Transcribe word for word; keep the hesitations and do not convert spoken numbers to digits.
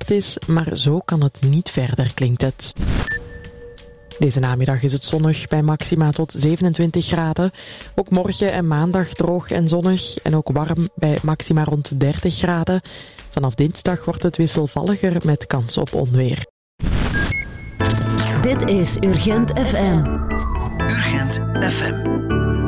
bewolkt is, maar zo kan het niet verder, klinkt het. Deze namiddag is het zonnig bij maxima tot zevenentwintig graden. Ook morgen en maandag droog en zonnig en ook warm bij maxima rond dertig graden. Vanaf dinsdag wordt het wisselvalliger met kans op onweer. Dit is Urgent F M. Urgent F M.